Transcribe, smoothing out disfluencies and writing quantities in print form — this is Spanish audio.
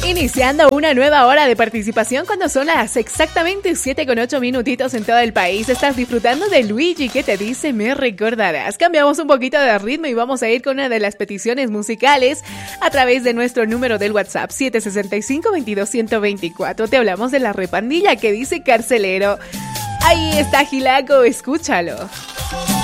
Iniciando una nueva hora de participación cuando son las exactamente 7:08 minutitos en todo el país. Estás disfrutando de Luigi, que te dice me recordarás. Cambiamos un poquito de ritmo y vamos a ir con una de las peticiones musicales a través de nuestro número del WhatsApp 765-22-124. Te hablamos de la repandilla que dice Carcelero. Ahí está Gilaco, escúchalo.